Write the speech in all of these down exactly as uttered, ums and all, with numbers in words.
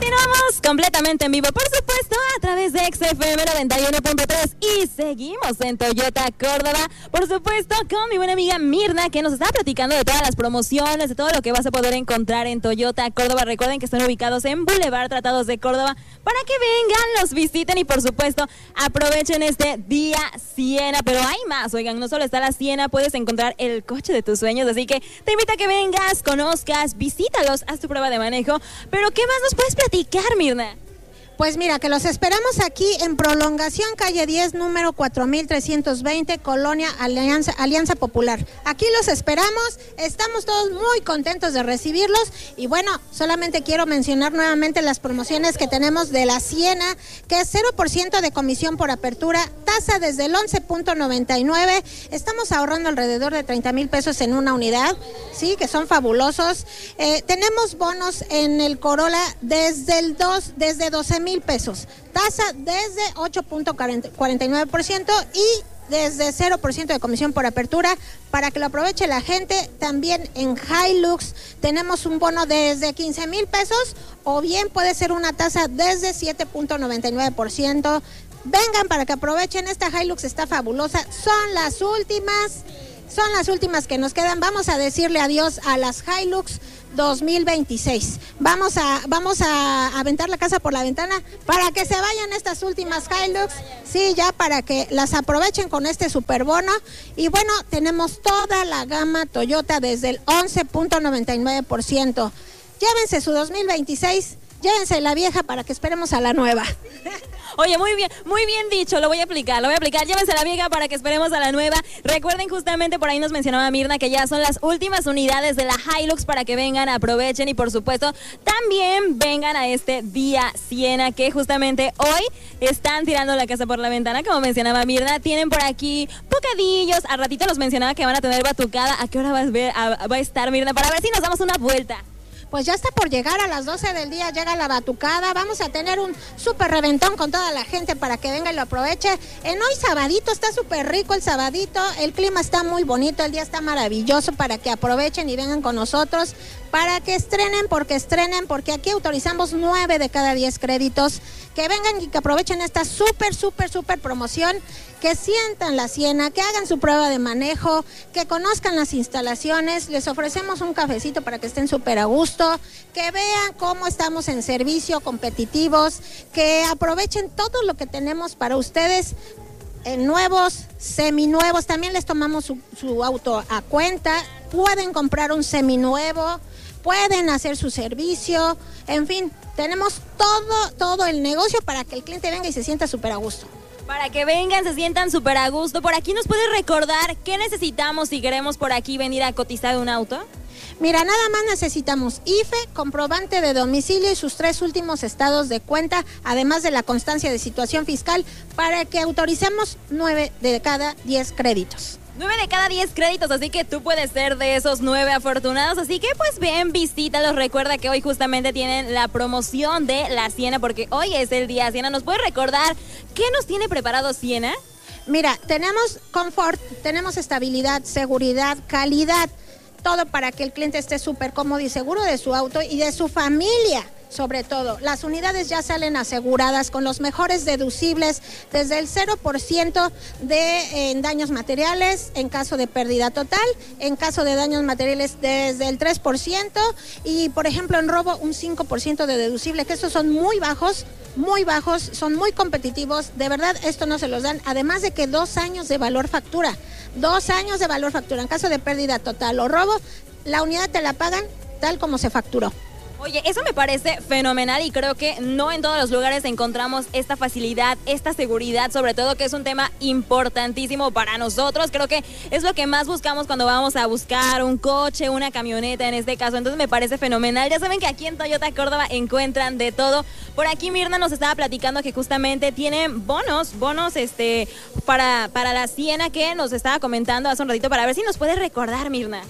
Continuamos completamente en vivo, por supuesto, a través de X F M noventa y uno punto tres y seguimos en Toyota Córdoba, por supuesto, con mi buena amiga Mirna, que nos está platicando de todas las promociones, de todo lo que vas a poder encontrar en Toyota Córdoba. Recuerden que están ubicados en Boulevard Tratados de Córdoba para que vengan, los visiten y, por supuesto, aprovechen este día Siena. Pero hay más, oigan, no solo está la Siena, puedes encontrar el coche de tus sueños, así que te invito a que vengas, conozcas, visítalos, haz tu prueba de manejo. Pero ¿qué más nos puedes platicar, Mirna? Pues mira, que los esperamos aquí en Prolongación, calle diez, número cuatro mil trescientos veinte, Colonia Alianza, Alianza Popular. Aquí los esperamos, estamos todos muy contentos de recibirlos y bueno, solamente quiero mencionar nuevamente las promociones que tenemos de la Siena, que es cero por ciento de comisión por apertura, tasa desde el once punto noventa y nueve, estamos ahorrando alrededor de treinta mil pesos en una unidad, sí, que son fabulosos. Eh, tenemos bonos en el Corolla desde el dos, desde doce mil pesos, tasa desde ocho punto cuarenta y nueve por ciento y desde cero por ciento de comisión por apertura para que lo aproveche la gente. También en Hilux tenemos un bono desde quince mil pesos o bien puede ser una tasa desde siete punto noventa y nueve por ciento. Vengan para que aprovechen, esta Hilux está fabulosa, son las últimas, son las últimas que nos quedan. Vamos a decirle adiós a las Hilux dos mil veintiséis. Vamos a vamos a aventar la casa por la ventana para que se vayan estas últimas Hilux. Sí, ya para que las aprovechen con este superbono. Y bueno, tenemos toda la gama Toyota desde el once punto noventa y nueve por ciento. Llévense su dos mil veintiséis, llévense la vieja para que esperemos a la nueva. Oye, muy bien, muy bien dicho, lo voy a aplicar, lo voy a aplicar. Llévense la vieja para que esperemos a la nueva. Recuerden, justamente por ahí nos mencionaba Mirna que ya son las últimas unidades de la Hilux para que vengan, aprovechen y por supuesto también vengan a este día Siena, que justamente hoy están tirando la casa por la ventana, como mencionaba Mirna. Tienen por aquí bocadillos, al ratito los mencionaba que van a tener batucada. ¿A qué hora va a, ver, a, va a estar Mirna? Para ver si nos damos una vuelta. Pues ya está por llegar, a las doce del día llega la batucada, vamos a tener un súper reventón con toda la gente para que venga y lo aproveche. En hoy sabadito, está súper rico el sabadito, el clima está muy bonito, el día está maravilloso para que aprovechen y vengan con nosotros, para que estrenen, porque estrenen, porque aquí autorizamos nueve de cada diez créditos, que vengan y que aprovechen esta súper, súper, súper promoción, que sientan la Siena, que hagan su prueba de manejo, que conozcan las instalaciones, les ofrecemos un cafecito para que estén súper a gusto, que vean cómo estamos en servicio, competitivos, que aprovechen todo lo que tenemos para ustedes, en nuevos, seminuevos, también les tomamos su, su auto a cuenta, pueden comprar un seminuevo, pueden hacer su servicio, en fin, tenemos todo, todo el negocio para que el cliente venga y se sienta súper a gusto. Para que vengan, se sientan súper a gusto. Por aquí nos puedes recordar qué necesitamos si queremos por aquí venir a cotizar un auto. Mira, nada más necesitamos I F E, comprobante de domicilio y sus tres últimos estados de cuenta, además de la constancia de situación fiscal, para que autoricemos nueve de cada diez créditos. Nueve de cada diez créditos, así que tú puedes ser de esos nueve afortunados, así que pues ven, visítalos. Recuerda que hoy justamente tienen la promoción de la Siena, porque hoy es el día Siena. ¿Nos puedes recordar qué nos tiene preparado Siena? Mira, tenemos confort, tenemos estabilidad, seguridad, calidad, todo para que el cliente esté súper cómodo y seguro de su auto y de su familia. Sobre todo, las unidades ya salen aseguradas con los mejores deducibles desde el cero por ciento de eh, daños materiales en caso de pérdida total, en caso de daños materiales desde el tres por ciento y por ejemplo en robo un cinco por ciento de deducible, que estos son muy bajos, muy bajos, son muy competitivos, de verdad esto no se los dan, además de que dos años de valor factura, dos años de valor factura, en caso de pérdida total o robo, la unidad te la pagan tal como se facturó. Oye, eso me parece fenomenal y creo que no en todos los lugares encontramos esta facilidad, esta seguridad, sobre todo que es un tema importantísimo para nosotros. Creo que es lo que más buscamos cuando vamos a buscar un coche, una camioneta en este caso. Entonces me parece fenomenal. Ya saben que aquí en Toyota Córdoba encuentran de todo. Por aquí Mirna nos estaba platicando que justamente tienen bonos, bonos este para, para la Siena, que nos estaba comentando hace un ratito, para ver si nos puede recordar, Mirna.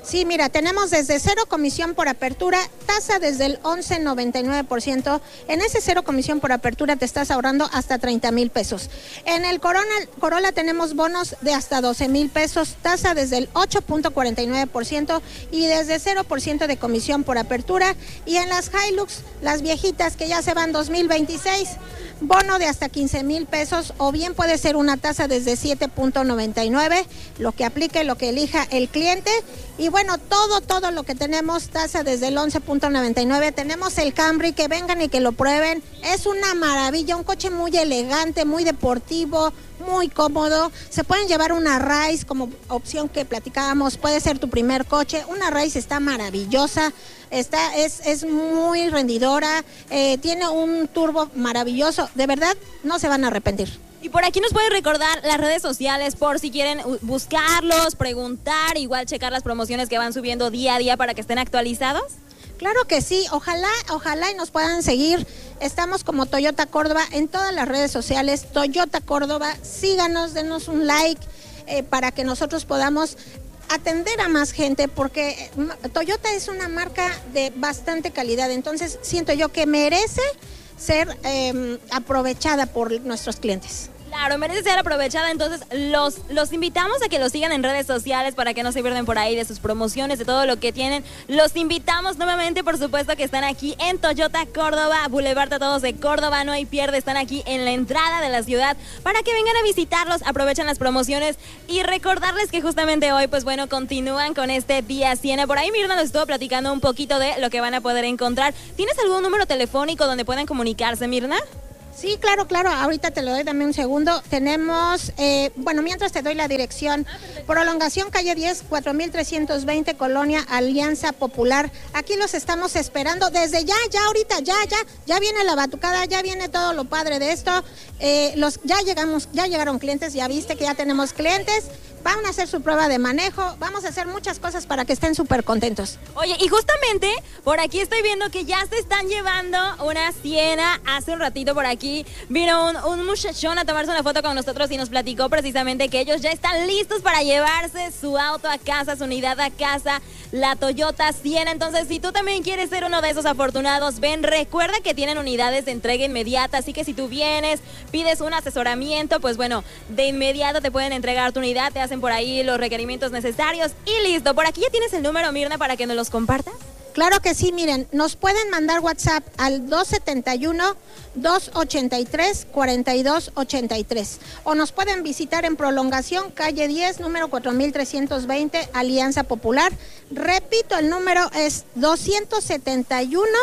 Sí, mira, tenemos desde cero comisión por apertura, tasa desde el once noventa y nueve por ciento. En ese cero comisión por apertura te estás ahorrando hasta treinta mil pesos. En el Corona, Corolla tenemos bonos de hasta doce mil pesos, tasa desde el ocho punto cuarenta y nueve por ciento y desde cero por ciento de comisión por apertura. Y en las Hilux, las viejitas que ya se van dos mil veintiséis, bono de hasta quince mil pesos, o bien puede ser una tasa desde siete punto noventa y nueve, lo que aplique, lo que elija el cliente. Y bueno, todo, todo lo que tenemos, tasa desde el once punto noventa y nueve. Tenemos el Camry, que vengan y que lo prueben. Es una maravilla, un coche muy elegante, muy deportivo, muy cómodo. Se pueden llevar una Rise como opción que platicábamos, puede ser tu primer coche. Una Rise está maravillosa, está, es, es muy rendidora, eh, tiene un turbo maravilloso. De verdad, no se van a arrepentir. Y por aquí nos pueden recordar las redes sociales por si quieren buscarlos, preguntar, igual checar las promociones que van subiendo día a día para que estén actualizados. Claro que sí, ojalá, ojalá y nos puedan seguir. Estamos como Toyota Córdoba en todas las redes sociales, Toyota Córdoba, síganos, denos un like eh, para que nosotros podamos atender a más gente, porque Toyota es una marca de bastante calidad, entonces siento yo que merece ser eh, aprovechada por nuestros clientes. Claro, merece ser aprovechada, entonces los, los invitamos a que los sigan en redes sociales para que no se pierdan por ahí de sus promociones, de todo lo que tienen. Los invitamos nuevamente, por supuesto, que están aquí en Toyota Córdoba, Boulevard Tratados de Córdoba, no hay pierde, están aquí en la entrada de la ciudad para que vengan a visitarlos, aprovechen las promociones y recordarles que justamente hoy, pues bueno, continúan con este día cien. Por ahí Mirna nos estuvo platicando un poquito de lo que van a poder encontrar. ¿Tienes algún número telefónico donde puedan comunicarse, Mirna? Sí, claro, claro, ahorita te lo doy, dame un segundo. Tenemos, eh, bueno, mientras te doy la dirección, Prolongación Calle diez, cuatro mil trescientos veinte, Colonia Alianza Popular. Aquí los estamos esperando desde ya, ya ahorita, ya, ya, ya viene la batucada, ya viene todo lo padre de esto. Eh, los, ya llegamos, ya llegaron clientes, ya viste que ya tenemos clientes. Van a hacer su prueba de manejo, vamos a hacer muchas cosas para que estén súper contentos. Oye, y justamente por aquí estoy viendo que ya se están llevando una Siena. Hace un ratito por aquí vino un, un muchachón a tomarse una foto con nosotros y nos platicó precisamente que ellos ya están listos para llevarse su auto a casa, su unidad a casa, la Toyota Siena. Entonces, si tú también quieres ser uno de esos afortunados, ven, recuerda que tienen unidades de entrega inmediata, así que si tú vienes, pides un asesoramiento, pues bueno, de inmediato te pueden entregar tu unidad, te hacen por ahí los requerimientos necesarios y listo. Por aquí ya tienes el número, Mirna, para que nos los compartas. Claro que sí, miren, nos pueden mandar WhatsApp al dos setenta y uno, dos ochenta y tres, cuarenta y dos ochenta y tres o nos pueden visitar en Prolongación Calle diez, número cuatro mil trescientos veinte, Alianza Popular. Repito, el número es dos setenta y uno,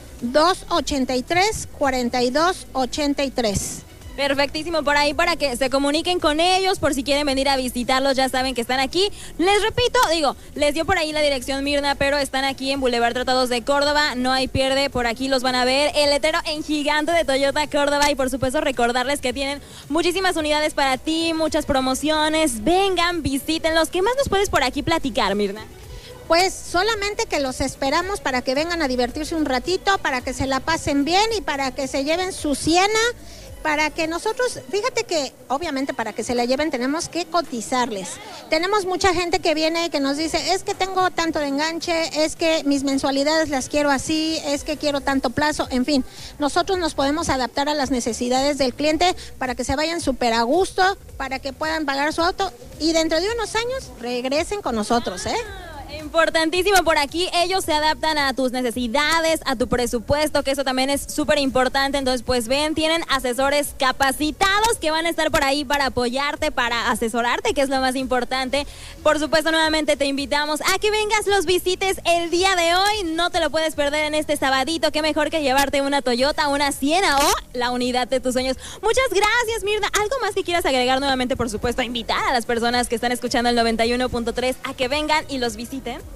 dos ochenta y tres, cuarenta y dos ochenta y tres. Perfectísimo, por ahí para que se comuniquen con ellos, por si quieren venir a visitarlos, ya saben que están aquí. Les repito, digo, les dio por ahí la dirección Mirna, pero están aquí en Boulevard Tratados de Córdoba, no hay pierde, por aquí los van a ver, el letrero en gigante de Toyota Córdoba y por supuesto recordarles que tienen muchísimas unidades para ti, muchas promociones, vengan, visítenlos. ¿Qué más nos puedes por aquí platicar, Mirna? Pues solamente que los esperamos para que vengan a divertirse un ratito, para que se la pasen bien y para que se lleven su Siena. Para que nosotros, fíjate que obviamente para que se la lleven tenemos que cotizarles. Tenemos mucha gente que viene y que nos dice, es que tengo tanto de enganche, es que mis mensualidades las quiero así, es que quiero tanto plazo, en fin. Nosotros nos podemos adaptar a las necesidades del cliente para que se vayan súper a gusto, para que puedan pagar su auto y dentro de unos años regresen con nosotros, ¿eh? Importantísimo, por aquí ellos se adaptan a tus necesidades, a tu presupuesto, que eso también es súper importante. Entonces, pues ven, tienen asesores capacitados que van a estar por ahí para apoyarte, para asesorarte, que es lo más importante. Por supuesto, nuevamente te invitamos a que vengas, los visites el día de hoy. No te lo puedes perder en este sabadito. Qué mejor que llevarte una Toyota, una Siena o la unidad de tus sueños. Muchas gracias, Mirna. ¿Algo más que quieras agregar? Nuevamente, por supuesto, a invitar a las personas que están escuchando el noventa y uno punto tres a que vengan y los visiten.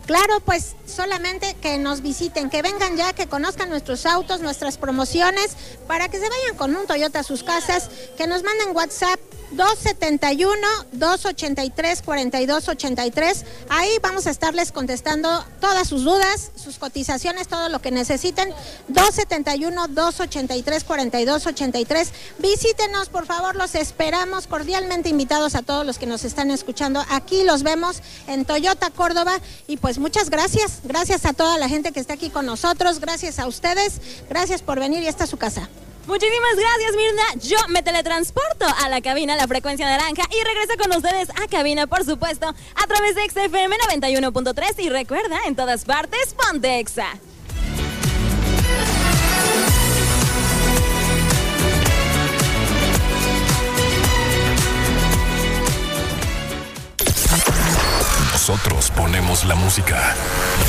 Claro, pues solamente que nos visiten, que vengan ya, que conozcan nuestros autos, nuestras promociones, para que se vayan con un Toyota a sus casas, que nos manden WhatsApp dos setenta y uno, dos ochenta y tres, cuarenta y dos ochenta y tres. Ahí vamos a estarles contestando todas sus dudas, sus cotizaciones, todo lo que necesiten. dos setenta y uno, dos ochenta y tres, cuarenta y dos ochenta y tres. Visítenos, por favor, los esperamos cordialmente invitados a todos los que nos están escuchando. Aquí los vemos en Toyota Córdoba y pues muchas gracias. Gracias a toda la gente que está aquí con nosotros, gracias a ustedes, gracias por venir y esta es su casa. Muchísimas gracias, Mirna. Yo me teletransporto a la cabina, la frecuencia naranja, y regreso con ustedes a cabina, por supuesto, a través de X F M noventa y uno punto tres. Y recuerda, en todas partes, ponte Exa. Nosotros ponemos la música.